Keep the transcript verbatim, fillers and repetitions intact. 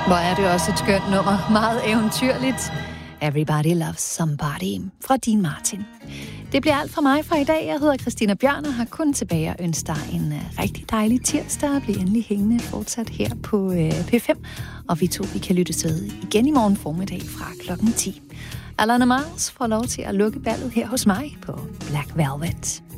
Hvor er det også et skønt nummer. Meget eventyrligt. Everybody Loves Somebody fra Dean Martin. Det bliver alt fra mig for i dag. Jeg hedder Christina Bjørn og har kun tilbage at ønske dig en uh, rigtig dejlig tirsdag og blive endelig hængende fortsat her på uh, P fem. Og vi to vi kan lyttes ved igen i morgen formiddag fra klokken ti. Alana Miles får lov til at lukke ballet her hos mig på Black Velvet.